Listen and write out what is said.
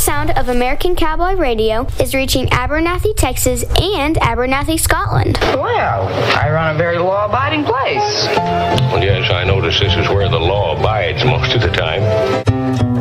sound of American Cowboy Radio is reaching Abernathy, Texas, and Abernathy, Scotland. Well, I run a very law-abiding place. Well, yes, I notice this is where the law abides most of the time.